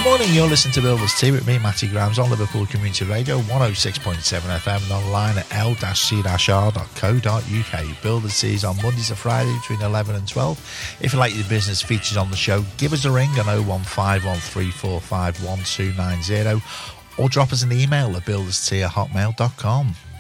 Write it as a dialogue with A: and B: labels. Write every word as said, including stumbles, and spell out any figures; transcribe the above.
A: Good morning, you're listening to Builders Tea with me, Matty Grimes, on Liverpool Community Radio, one oh six point seven F M, and online at l c r dot co dot u k. Builders Tea is on Mondays to Friday between eleven and twelve. If you like your business featured on the show, give us a ring on oh one five one three four five one two nine oh or drop us an email at builderstea at hotmail dot com.